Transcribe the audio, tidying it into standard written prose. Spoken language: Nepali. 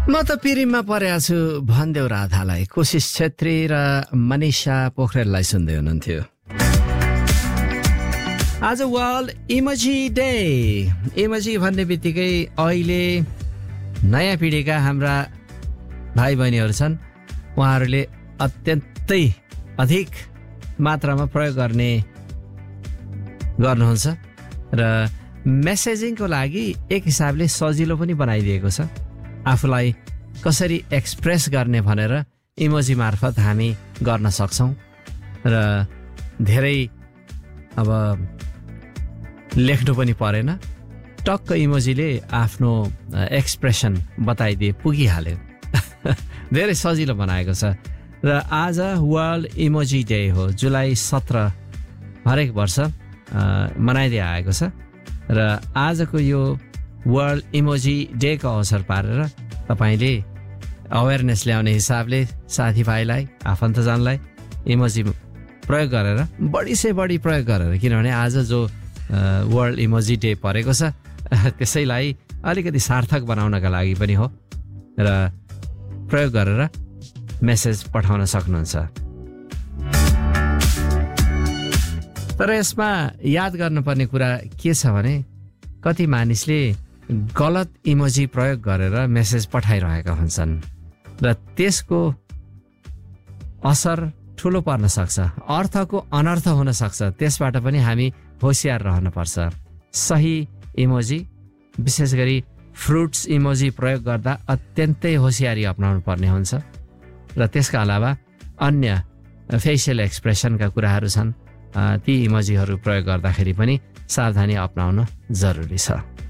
म त पिरिममा परेको छु भन्देऊ राधालाई। कोशिश छेत्री र मनिषा पोखरेललाई सुन्दै हुनुहुन्थ्यो। आज वर्ल्ड इमोजी डे। इमोजी भन्ने बित्तिकै अहिले नयाँ पिँढीका हाम्रा भाइ बहिनीहरू छन्, उहाँहरूले अत्यन्तै अधिक मात्रामा प्रयोग गर्नुहुन्छ र मेसेजिङको लागि एक हिसाबले सजिलो पनि बनाइदिएको छ। आफूलाई कसरी एक्सप्रेस गर्ने भनेर इमोजी मार्फत हामी गर्न सक्छौँ र धेरै अब लेख्नु पनि परेन, टक्क इमोजीले आफ्नो एक्सप्रेसन बताइदिए पुगिहाल्यो। धेरै सजिलो बनाएको छ र आज वर्ल्ड इमोजी डे हो। जुलाई 17 हरेक वर्ष मनाइदिए आएको छ र आजको यो वर्ल्ड इमोजी डेको अवसर पारेर तपाईँले अवेरनेस ल्याउने हिसाबले साथीभाइलाई, आफन्तजनलाई इमोजी प्रयोग गरेर, बढी से बढी प्रयोग गरेर, किनभने आज जो वर्ल्ड इमोजी डे परेको छ त्यसैलाई अलिकति सार्थक बनाउनका लागि पनि हो र प्रयोग गरेर मेसेज पठाउन सक्नुहुन्छ। तर यसमा याद गर्नुपर्ने कुरा के छ भने कति मानिसले गलत इमोजी प्रयोग गरेर मेसेज पठाइरहेका हुन्छन् र त्यसको असर ठुलो पर्न सक्छ, अर्थको अनर्थ हुन सक्छ। त्यसबाट पनि हामी होसियार रहनुपर्छ। सही इमोजी, विशेष गरी फ्रुट्स इमोजी प्रयोग गर्दा अत्यन्तै होसियारी अपनाउनु पर्ने हुन्छ र त्यसका अलावा अन्य फेसियल एक्सप्रेसनका कुराहरू छन्, ती इमोजीहरू प्रयोग गर्दाखेरि पनि सावधानी अपनाउन जरुरी छ।